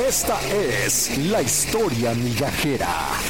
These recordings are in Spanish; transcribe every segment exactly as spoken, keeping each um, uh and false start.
Esta es la historia migajera.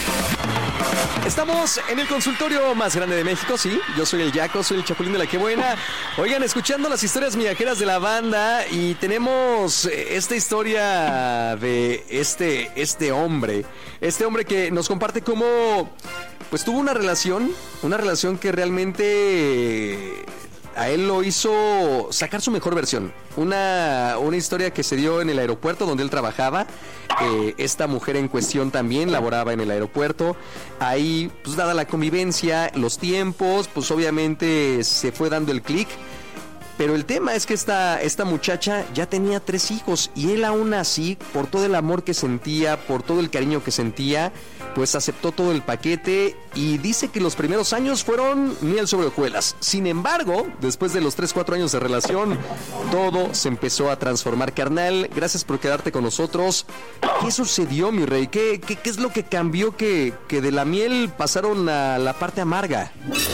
Estamos en el consultorio más grande de México, sí. Yo soy el Yaco, soy el Chapulín de la Que Buena. Oigan, escuchando las historias migajeras de la banda, y tenemos esta historia de este, este hombre. Este hombre que nos comparte cómo pues tuvo una relación, una relación que realmente a él lo hizo sacar su mejor versión. Una, una historia que se dio en el aeropuerto donde él trabajaba. Eh, esta mujer en cuestión también laboraba en el aeropuerto. Ahí, pues dada la convivencia, los tiempos, pues obviamente se fue dando el clic. Pero el tema es que esta, esta muchacha ya tenía tres hijos, y él aún así, por todo el amor que sentía, por todo el cariño que sentía, pues aceptó todo el paquete, y dice que los primeros años fueron miel sobre hojuelas. Sin embargo, después de los tres, cuatro años de relación, todo se empezó a transformar. Carnal, gracias por quedarte con nosotros. ¿Qué sucedió, mi rey? ¿Qué, qué, qué es lo que cambió que, que de la miel pasaron a la parte amarga?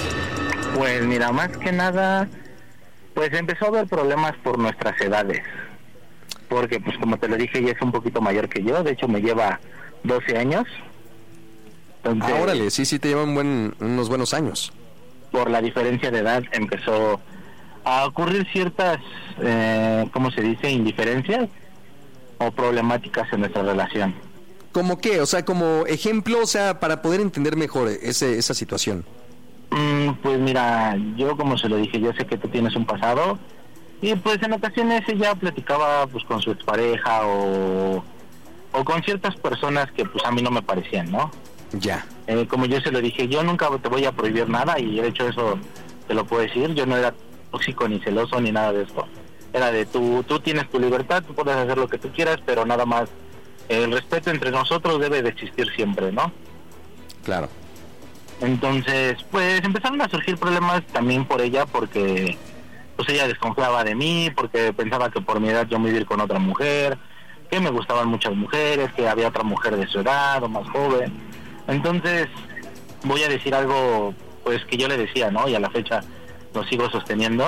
Pues mira, más que nada, pues empezó a haber problemas por nuestras edades. Porque, pues como te lo dije, ella es un poquito mayor que yo. De hecho, me lleva doce años. Entonces, ah, órale, sí, sí, te llevan buen, unos buenos años. Por la diferencia de edad empezó a ocurrir ciertas, eh, ¿cómo se dice?, indiferencias o problemáticas en nuestra relación. ¿Cómo qué? O sea, como ejemplo, o sea, para poder entender mejor ese, esa situación. Mm, pues mira, yo como se lo dije, yo sé que tú tienes un pasado, y pues en ocasiones ella platicaba pues con su expareja o, o con ciertas personas que pues a mí no me parecían, ¿no? Ya. Eh, como yo se lo dije, yo nunca te voy a prohibir nada, y de hecho eso te lo puedo decir. Yo no era tóxico ni celoso ni nada de esto. Era de tú, tú tienes tu libertad, tú puedes hacer lo que tú quieras, pero nada más el respeto entre nosotros debe de existir siempre, ¿no? Claro. Entonces, pues empezaron a surgir problemas también por ella, porque pues ella desconfiaba de mí, porque pensaba que por mi edad yo me iba a ir con otra mujer, que me gustaban muchas mujeres, que había otra mujer de su edad o más joven. Entonces, voy a decir algo pues que yo le decía, ¿no? Y a la fecha lo sigo sosteniendo,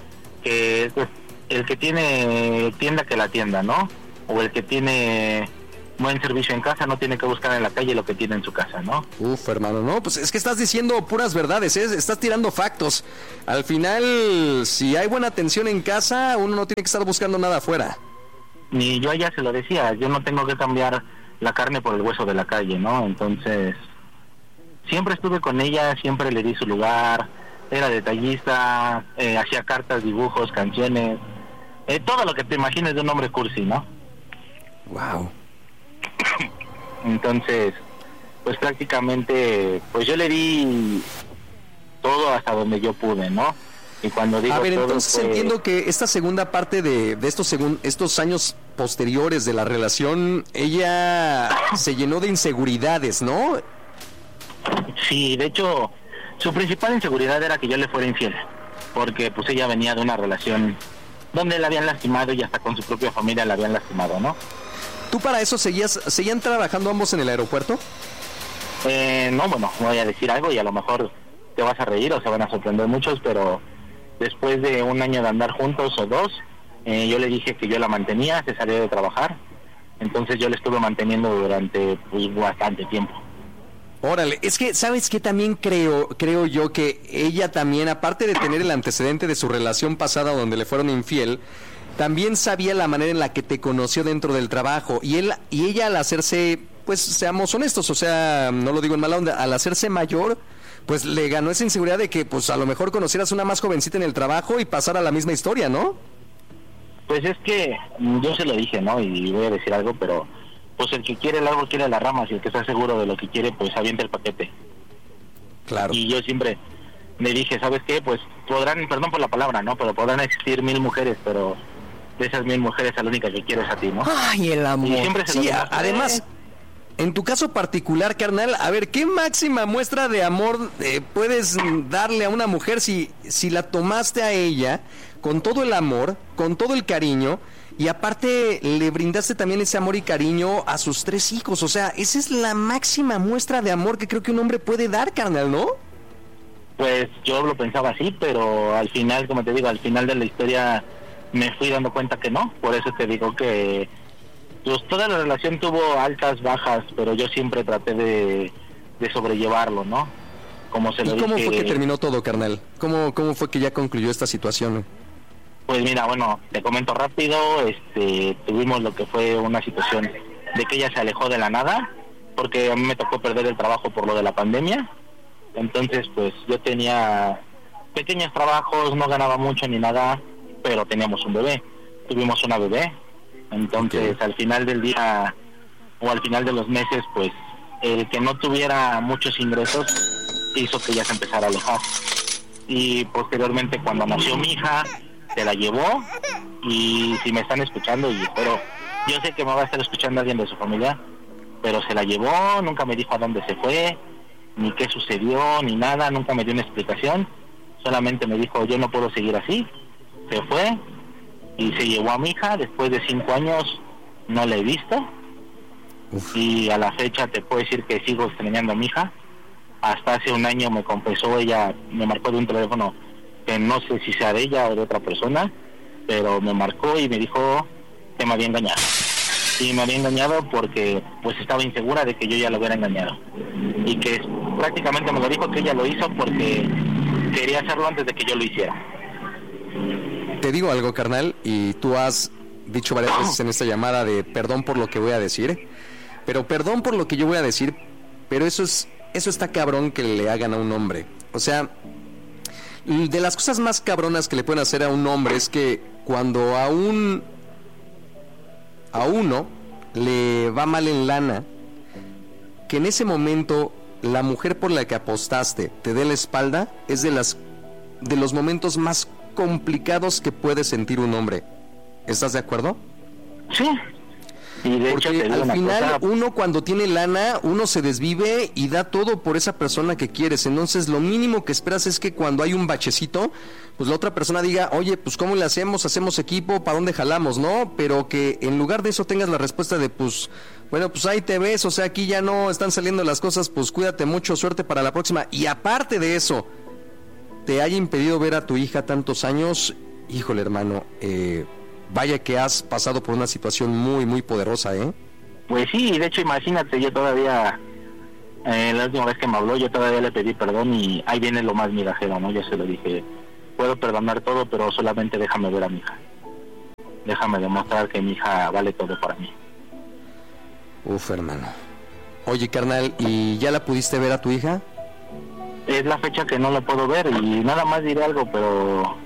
que pues, el que tiene tienda que la tienda, ¿no? O el que tiene buen servicio en casa no tiene que buscar en la calle lo que tiene en su casa, ¿no? Uf, hermano, no, pues es que estás diciendo puras verdades, ¿eh? Estás tirando factos. Al final, si hay buena atención en casa, uno no tiene que estar buscando nada afuera. Ni yo a ella se lo decía, yo no tengo que cambiar la carne por el hueso de la calle, ¿no? Entonces, siempre estuve con ella, siempre le di su lugar, era detallista, eh, hacía cartas, dibujos, canciones, eh, todo lo que te imagines de un hombre cursi, ¿no? Wow. Entonces, pues prácticamente, pues yo le di todo hasta donde yo pude, ¿no? Y cuando digo a ver, todo, entonces pues, entiendo que esta segunda parte de, de estos segun, estos años posteriores de la relación, ella se llenó de inseguridades, ¿no? Sí, de hecho, su principal inseguridad era que yo le fuera infiel, porque pues ella venía de una relación donde la habían lastimado y hasta con su propia familia la habían lastimado, ¿no? ¿Tú para eso seguías, seguían trabajando ambos en el aeropuerto? Eh, no, bueno, voy a decir algo y a lo mejor te vas a reír o se van a sorprender muchos, pero después de un año de andar juntos o dos, eh, yo le dije que yo la mantenía, se salió de trabajar, entonces yo la estuve manteniendo durante pues bastante tiempo. Órale, es que, ¿sabes qué? También creo, creo yo que ella también, aparte de tener el antecedente de su relación pasada donde le fueron infiel, también sabía la manera en la que te conoció dentro del trabajo, y él y ella al hacerse, pues seamos honestos, o sea, no lo digo en mala onda, al hacerse mayor, pues le ganó esa inseguridad de que pues a lo mejor conocieras una más jovencita en el trabajo y pasara la misma historia, ¿no? Pues es que yo se lo dije, ¿no? Y voy a decir algo, pero pues el que quiere el árbol quiere las ramas, y el que está seguro de lo que quiere, pues avienta el paquete. Claro. Y yo siempre le dije, ¿sabes qué? Pues podrán, perdón por la palabra, ¿no? Pero podrán existir mil mujeres, pero de esas mil mujeres a la única que quiero es a ti, ¿no? Ay, el amor. Y siempre se sí, lo demostré. Además, en tu caso particular, carnal, a ver, ¿qué máxima muestra de amor eh, puedes darle a una mujer si, si la tomaste a ella con todo el amor, con todo el cariño, y aparte le brindaste también ese amor y cariño a sus tres hijos? O sea, esa es la máxima muestra de amor que creo que un hombre puede dar, carnal, ¿no? Pues yo lo pensaba así, pero al final, como te digo, al final de la historia me fui dando cuenta que no. Por eso te digo que pues toda la relación tuvo altas, bajas, pero yo siempre traté de, de sobrellevarlo, ¿no? Como se lo ¿Y cómo dije, fue que terminó todo, carnal? ¿Cómo, cómo fue que ya concluyó esta situación? Pues mira, bueno, te comento rápido, este, tuvimos lo que fue una situación de que ella se alejó de la nada, porque a mí me tocó perder el trabajo por lo de la pandemia. Entonces, pues yo tenía pequeños trabajos, no ganaba mucho ni nada, pero teníamos un bebé, tuvimos una bebé. Entonces, okay. Al final del día o al final de los meses, pues el que no tuviera muchos ingresos hizo que ella se empezara a alejar. Y posteriormente, cuando nació mi hija, se la llevó. Y si me están escuchando, y espero, yo sé que me va a estar escuchando alguien de su familia, pero se la llevó, nunca me dijo a dónde se fue, ni qué sucedió, ni nada, nunca me dio una explicación, solamente me dijo, yo no puedo seguir así. Se fue y se llevó a mi hija. Después de cinco años no la he visto. Uf. Y a la fecha te puedo decir que sigo extrañando a mi hija. Hasta hace un año me confesó, ella me marcó de un teléfono que no sé si sea de ella o de otra persona, pero me marcó y me dijo que me había engañado. Y me había engañado porque pues estaba insegura de que yo ya lo hubiera engañado. Y que prácticamente me lo dijo que ella lo hizo porque quería hacerlo antes de que yo lo hiciera. Te digo algo, carnal, y tú has dicho varias veces en esta llamada de perdón por lo que voy a decir, pero perdón por lo que yo voy a decir, pero eso es eso está cabrón que le hagan a un hombre. O sea, de las cosas más cabronas que le pueden hacer a un hombre es que cuando a un a uno le va mal en lana, que en ese momento la mujer por la que apostaste te dé la espalda, es de las de los momentos más complicados que puede sentir un hombre. ¿Estás de acuerdo? Sí. Y de Porque hecho, al final cosa... uno cuando tiene lana, uno se desvive y da todo por esa persona que quieres. Entonces lo mínimo que esperas es que cuando hay un bachecito, pues la otra persona diga, oye, pues ¿cómo le hacemos? ¿Hacemos equipo? ¿Para dónde jalamos? ¿No? Pero que en lugar de eso tengas la respuesta de, pues, bueno, pues ahí te ves, o sea, aquí ya no están saliendo las cosas, pues cuídate mucho, suerte para la próxima. Y aparte de eso, te haya impedido ver a tu hija tantos años, híjole, hermano, eh... vaya que has pasado por una situación muy, muy poderosa, ¿eh? Pues sí, de hecho, imagínate, yo todavía, eh, la última vez que me habló, yo todavía le pedí perdón y ahí viene lo más migajero, ¿no? Yo se lo dije, puedo perdonar todo, pero solamente déjame ver a mi hija. Déjame demostrar que mi hija vale todo para mí. Uf, hermano. Oye, carnal, ¿y ya la pudiste ver a tu hija? Es la fecha que no la puedo ver y nada más diré algo, pero...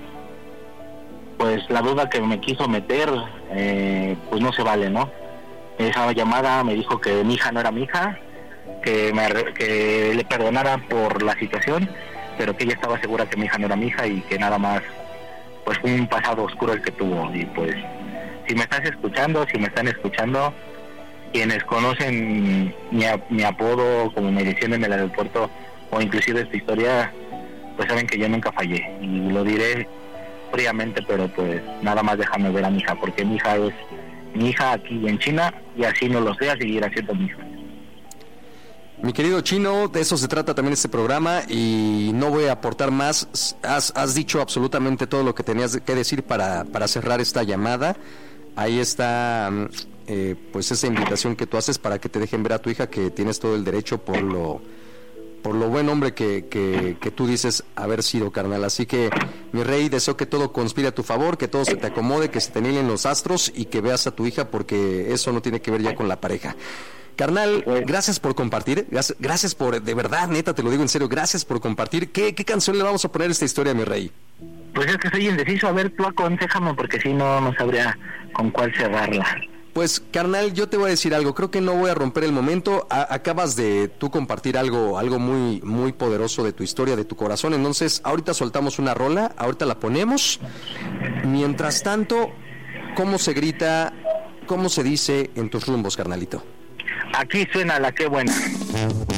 pues la duda que me quiso meter, eh, pues no se vale, ¿no? Esa llamada me dijo que mi hija no era mi hija, que, me, que le perdonara por la situación, pero que ella estaba segura que mi hija no era mi hija y que nada más, pues fue un pasado oscuro el que tuvo. Y pues, si me estás escuchando, si me están escuchando, quienes conocen mi, mi apodo, como me decían en el aeropuerto, o inclusive esta historia, pues saben que yo nunca fallé, y lo diré fríamente, pero pues nada más déjame ver a mi hija, porque mi hija es mi hija aquí en China y así no lo sé, a seguir haciendo mi hija. Mi querido Chino, de eso se trata también este programa y no voy a aportar más. Has, has dicho absolutamente todo lo que tenías que decir para, para cerrar esta llamada. Ahí está eh, pues esa invitación que tú haces para que te dejen ver a tu hija, que tienes todo el derecho por lo por lo buen hombre que, que, que tú dices haber sido, carnal. Así que, mi rey, deseo que todo conspire a tu favor, que todo se te acomode, que se te nielen los astros y que veas a tu hija, porque eso no tiene que ver ya con la pareja. Carnal, gracias por compartir, gracias, gracias por, de verdad, neta, te lo digo en serio, gracias por compartir. ¿Qué, qué canción le vamos a poner a esta historia, mi rey? Pues es que soy indeciso, a ver, tú aconséjame, porque si no, no sabría con cuál cerrarla. Pues, carnal, yo te voy a decir algo, creo que no voy a romper el momento. A- acabas de tú compartir algo algo muy muy poderoso de tu historia, de tu corazón, entonces ahorita soltamos una rola, ahorita la ponemos. Mientras tanto, ¿cómo se grita, cómo se dice en tus rumbos, carnalito? Aquí suena la que buena.